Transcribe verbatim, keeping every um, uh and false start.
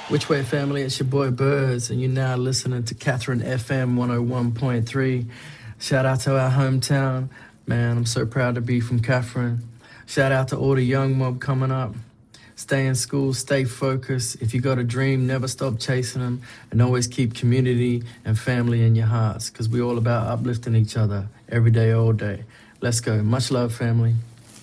Which way, family? It's your boy Birds, and you're now listening to Catherine F M one oh one point three. Shout out to our hometown. Man, I'm so proud to be from Catherine. Shout out to all the young mob coming up. Stay in school, stay focused. If you got a dream, never stop chasing them, and always keep community and family in your hearts, because we're all about uplifting each other every day, all day. Let's go. Much love, family.